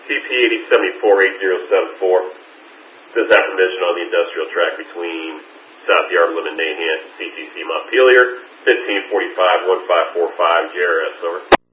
TP 8074-8074. Does have permission on the industrial track between South Yard Limit Nahant and CTC Montpelier. 1545-1545 JRS, over.